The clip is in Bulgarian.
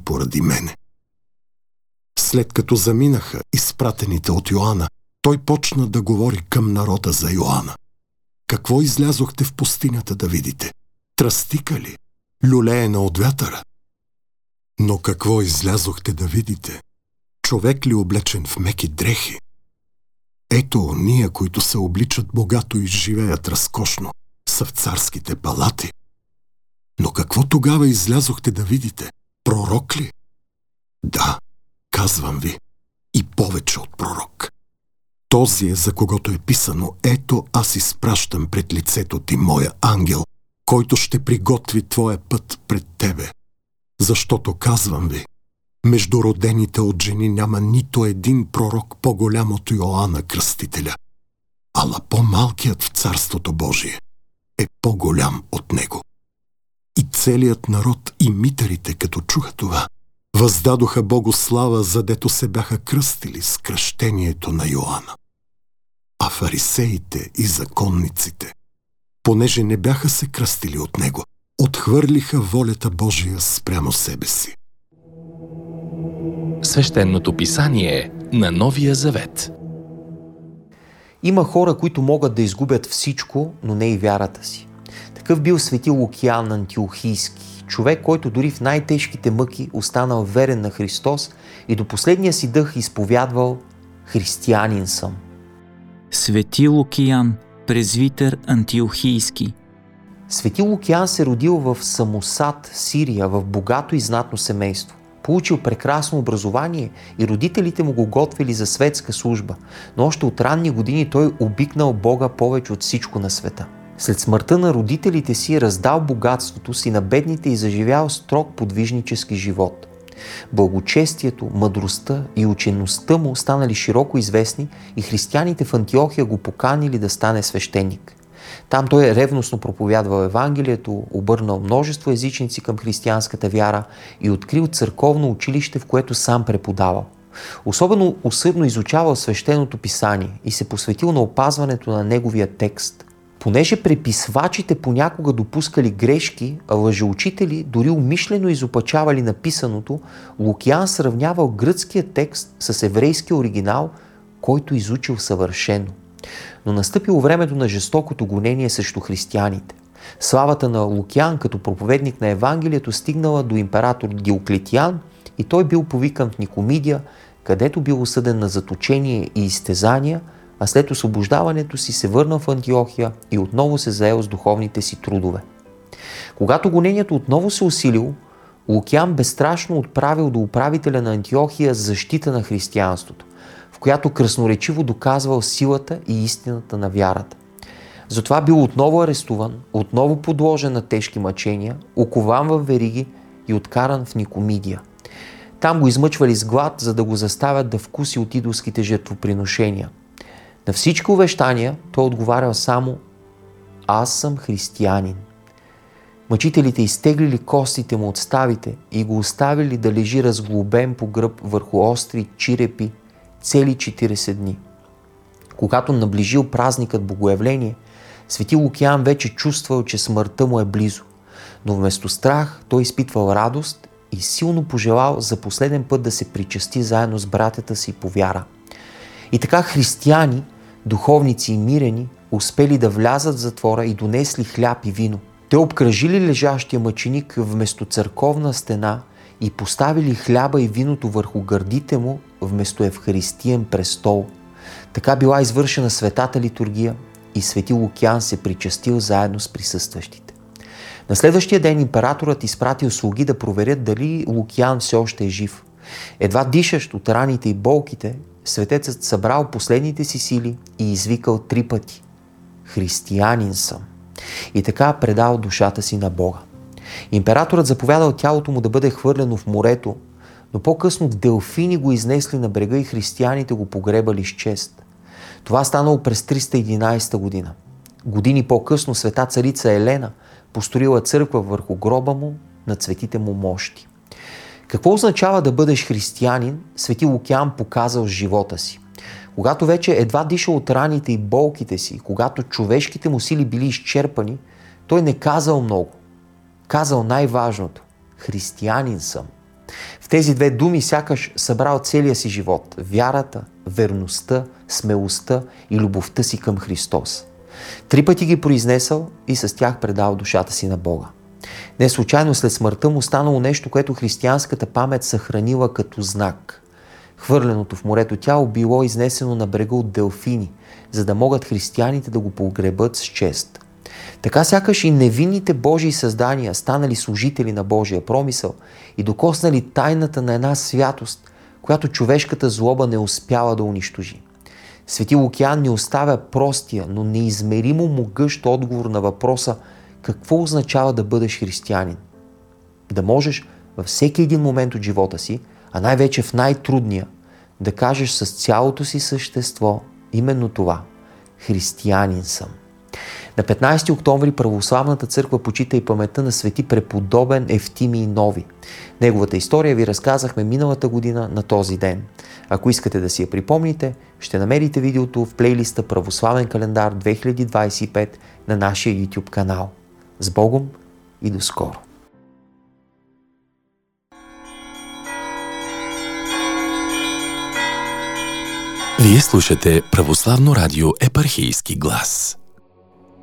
поради мене. След като заминаха изпратените от Йоанна, той почна да говори към народа за Йоанна. Какво излязохте в пустинята да видите? Тръстика ли? Люлеена от вятъра? Но какво излязохте да видите? Човек ли облечен в меки дрехи? Ето ония, които се обличат богато и живеят разкошно, са в царските палати. Но какво тогава излязохте да видите? Пророк ли? Да, казвам ви, и повече от пророк. Този е, за когото е писано: ето аз изпращам пред лицето ти моя ангел, който ще приготви твоя път пред тебе. Защото казвам ви, между родените от жени няма нито един пророк по-голям от Йоанна Кръстителя, ала по-малкият в Царството Божие е по-голям от него. И целият народ и митарите, като чуха това, въздадоха Богу слава, задето се бяха кръстили с кръщението на Йоанна. А фарисеите и законниците, понеже не бяха се кръстили от него, отхвърлиха волята Божия спрямо себе си. Свещеното писание на Новия Завет. Има хора, които могат да изгубят всичко, но не и вярата си. Такъв бил свети Лукиан Антиохийски, човек, който дори в най-тежките мъки останал верен на Христос и до последния си дъх изповядвал: християнин съм. Свети Лукиан, презвитер Антиохийски. Свети Лукиан се родил в Самосад, Сирия, в богато и знатно семейство. Получил прекрасно образование и родителите му го готвили за светска служба, но още от ранни години той обикнал Бога повече от всичко на света. След смъртта на родителите си раздал богатството си на бедните и заживял строг подвижнически живот. Благочестието, мъдростта и учеността му станали широко известни и християните в Антиохия го поканили да стане свещеник. Там той ревностно проповядвал Евангелието, обърнал множество езичници към християнската вяра и открил църковно училище, в което сам преподавал. Особено усърдно изучавал свещеното писание и се посветил на опазването на неговия текст. Понеже преписвачите понякога допускали грешки, а лъжеучители дори умишлено изопачавали написаното, Лукиан сравнявал гръцкия текст с еврейския оригинал, който изучил съвършено. Но настъпило времето на жестокото гонение срещу християните. Славата на Лукиан като проповедник на Евангелието стигнала до император Диоклетиан и той бил повикан в Никомидия, където бил осъден на заточение и изтезания, а след освобождаването си се върнал в Антиохия и отново се заел с духовните си трудове. Когато гонението отново се усилило, Лукиан безстрашно отправил до управителя на Антиохия защита на християнството, в която красноречиво доказвал силата и истината на вярата. Затова бил отново арестуван, отново подложен на тежки мъчения, окован във вериги и откаран в Никомидия. Там го измъчвали с глад, за да го заставят да вкуси от идолските жертвоприношения. На всички увещания той отговарял само: аз съм християнин. Мъчителите изтеглили костите му от ставите и го оставили да лежи разглобен по гръб върху остри чирепи цели 40 дни. Когато наближил празникът Богоявление, свети Лукиан вече чувствал, че смъртта му е близо, но вместо страх той изпитвал радост и силно пожелал за последен път да се причасти заедно с братята си по вяра. И така християни, духовници и мирени, успели да влязат в затвора и донесли хляб и вино. Те обкръжили лежащия мъченик вместо църковна стена и поставили хляба и виното върху гърдите му вместо евхаристиен престол. Така била извършена светата литургия и свети Лукиан се причастил заедно с присъстващите. На следващия ден императорът изпратил слуги да проверят дали Лукиан все още е жив. Едва дишащ от раните и болките, светецът събрал последните си сили и извикал 3 пъти: християнин съм. И така предал душата си на Бога. Императорът заповядал тялото му да бъде хвърлено в морето, но по-късно в Делфини го изнесли на брега и християните го погребали с чест. Това станало през 311 година. Години по-късно света царица Елена построила църква върху гроба му на светите му мощи. Какво означава да бъдеш християнин, свети Лукиан показал с живота си. Когато вече едва дишал от раните и болките си, когато човешките му сили били изчерпани, той не казал много. Казал най-важното: християнин съм. В тези две думи сякаш събрал целия си живот – вярата, верността, смелостта и любовта си към Христос. 3 пъти ги произнесъл и с тях предал душата си на Бога. Не случайно след смъртта му станало нещо, което християнската памет съхранила като знак. Хвърленото в морето тяло било изнесено на брега от делфини, за да могат християните да го погребат с чест. Така сякаш и невинните Божии създания станали служители на Божия промисъл и докоснали тайната на една святост, която човешката злоба не успяла да унищожи. Свети Лукиан ни оставя простия, но неизмеримо могъщ отговор на въпроса какво означава да бъдеш християнин. Да можеш във всеки един момент от живота си, а най-вече в най-трудния, да кажеш с цялото си същество именно това – християнин съм. На 15 октомври Православната църква почита и паметта на свети преподобен Евтимий Нови. Неговата история ви разказахме миналата година на този ден. Ако искате да си я припомните, ще намерите видеото в плейлиста Православен календар 2025 на нашия YouTube канал. С Богом и до скоро! Вие слушате Православно радио Епархийски глас.